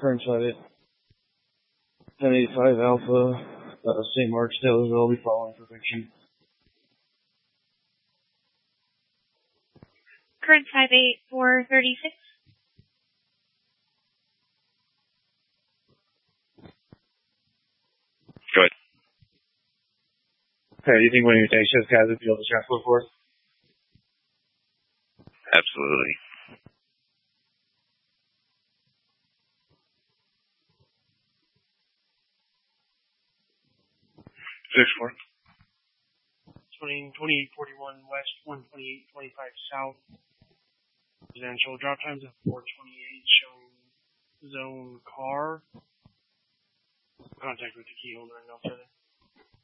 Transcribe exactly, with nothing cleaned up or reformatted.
Current side at ten eighty-five Alpha, uh, Saint Mark's, Taylorsville. I'll be following for fiction. Current five eight four thirty-six. Go ahead. Okay, do you think when you take shift, guys, would be able to transport for us? Absolutely. Six four. twenty-eight forty-one West, one twenty-eight twenty-five South. Residential. Drop times at four twenty-eight, showing zone car. Contact with the key holder and no further.